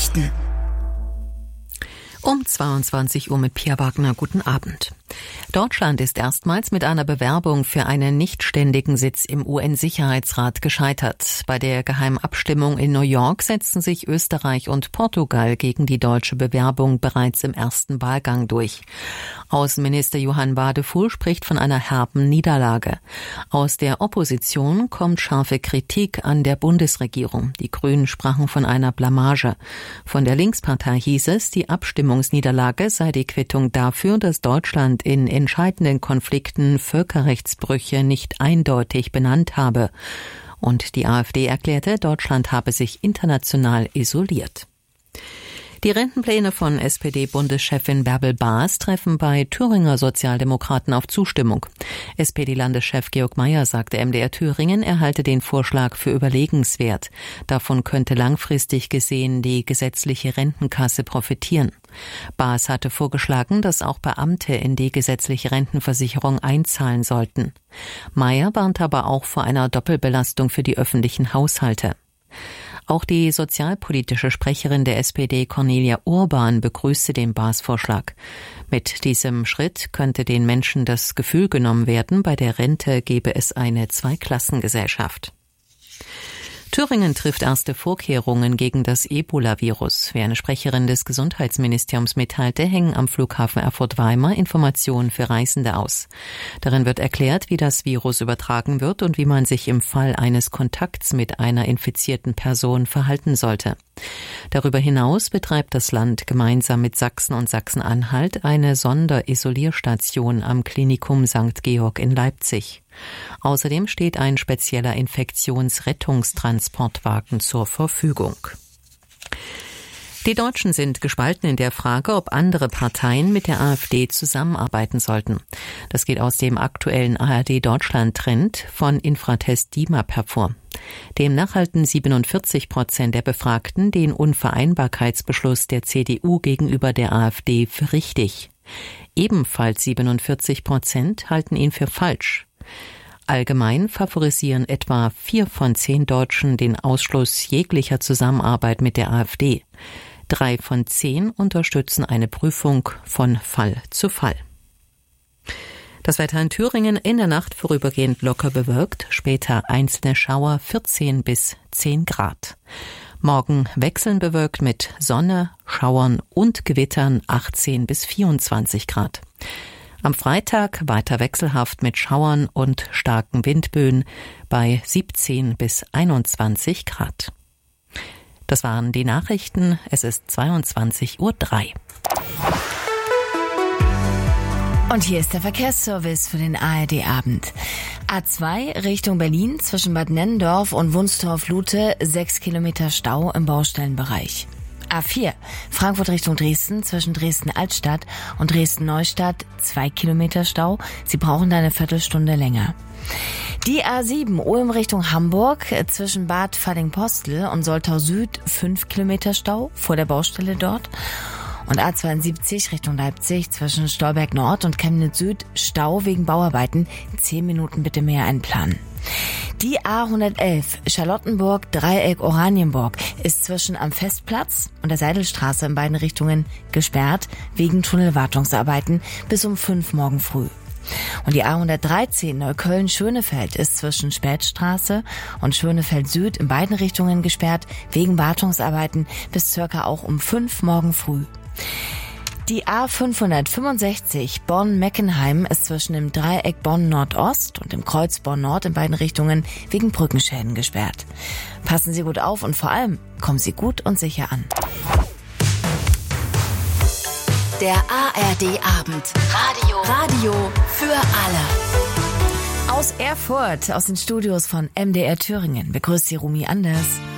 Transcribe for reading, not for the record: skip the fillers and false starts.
Nachrichten. Um 22 Uhr mit Pia Wagner. Guten Abend. Deutschland ist erstmals mit einer Bewerbung für einen nichtständigen Sitz im UN-Sicherheitsrat gescheitert. Bei der geheimen Abstimmung in New York setzten sich Österreich und Portugal gegen die deutsche Bewerbung bereits im ersten Wahlgang durch. Außenminister Johann Wadefuhl spricht von einer herben Niederlage. Aus der Opposition kommt scharfe Kritik an der Bundesregierung. Die Grünen sprachen von einer Blamage. Von der Linkspartei hieß es, die Abstimmungsniederlage sei die Quittung dafür, dass Deutschland in entscheidenden Konflikten Völkerrechtsbrüche nicht eindeutig benannt habe. Und die AfD erklärte, Deutschland habe sich international isoliert. Die Rentenpläne von SPD-Bundeschefin Bärbel Baas treffen bei Thüringer Sozialdemokraten auf Zustimmung. SPD-Landeschef Georg Mayer sagte MDR Thüringen, er halte den Vorschlag für überlegenswert. Davon könnte langfristig gesehen die gesetzliche Rentenkasse profitieren. Baas hatte vorgeschlagen, dass auch Beamte in die gesetzliche Rentenversicherung einzahlen sollten. Mayer warnte aber auch vor einer Doppelbelastung für die öffentlichen Haushalte. Auch die sozialpolitische Sprecherin der SPD, Cornelia Urban, begrüßte den Baas-Vorschlag. Mit diesem Schritt könnte den Menschen das Gefühl genommen werden, bei der Rente gebe es eine Zweiklassengesellschaft. Thüringen trifft erste Vorkehrungen gegen das Ebola-Virus. Wie eine Sprecherin des Gesundheitsministeriums mitteilte, hängen am Flughafen Erfurt-Weimar Informationen für Reisende aus. Darin wird erklärt, wie das Virus übertragen wird und wie man sich im Fall eines Kontakts mit einer infizierten Person verhalten sollte. Darüber hinaus betreibt das Land gemeinsam mit Sachsen und Sachsen-Anhalt eine Sonderisolierstation am Klinikum St. Georg in Leipzig. Außerdem steht ein spezieller Infektionsrettungstransportwagen zur Verfügung. Die Deutschen sind gespalten in der Frage, ob andere Parteien mit der AfD zusammenarbeiten sollten. Das geht aus dem aktuellen ARD-Deutschland-Trend von Infratest DIMAP hervor. Demnach halten 47% der Befragten den Unvereinbarkeitsbeschluss der CDU gegenüber der AfD für richtig. Ebenfalls 47% halten ihn für falsch. Allgemein favorisieren etwa 4 von 10 Deutschen den Ausschluss jeglicher Zusammenarbeit mit der AfD. 3 von 10 unterstützen eine Prüfung von Fall zu Fall. Das Wetter in Thüringen: in der Nacht vorübergehend locker bewölkt, später einzelne Schauer, 14 bis 10 Grad. Morgen wechselnd bewölkt mit Sonne, Schauern und Gewittern, 18 bis 24 Grad. Am Freitag weiter wechselhaft mit Schauern und starken Windböen bei 17 bis 21 Grad. Das waren die Nachrichten. Es ist 22:03 Uhr. Und hier ist der Verkehrsservice für den ARD-Abend. A2 Richtung Berlin zwischen Bad Nennendorf und Wunstorf-Lute, 6 Kilometer Stau im Baustellenbereich. A4 Frankfurt Richtung Dresden zwischen Dresden-Altstadt und Dresden-Neustadt, 2 Kilometer Stau. Sie brauchen da eine Viertelstunde länger. Die A7 Ulm Richtung Hamburg zwischen Bad Falling-Postel und Soltau Süd, 5 Kilometer Stau vor der Baustelle dort. Und A72 Richtung Leipzig zwischen Stolberg Nord und Chemnitz Süd, Stau wegen Bauarbeiten, 10 Minuten bitte mehr einplanen. Die A111 Charlottenburg Dreieck Oranienburg ist zwischen am Festplatz und der Seidelstraße in beiden Richtungen gesperrt wegen Tunnelwartungsarbeiten bis um 5 morgen früh. Und die A113 Neukölln-Schönefeld ist zwischen Spätstraße und Schönefeld Süd in beiden Richtungen gesperrt wegen Wartungsarbeiten bis circa auch um 5 morgen früh. Die A565 Bonn-Meckenheim ist zwischen dem Dreieck Bonn-Nordost und dem Kreuz Bonn-Nord in beiden Richtungen wegen Brückenschäden gesperrt. Passen Sie gut auf und vor allem kommen Sie gut und sicher an. Der ARD-Abend. Radio für alle. Aus Erfurt, aus den Studios von MDR Thüringen, begrüßt Sie Rumi Anders.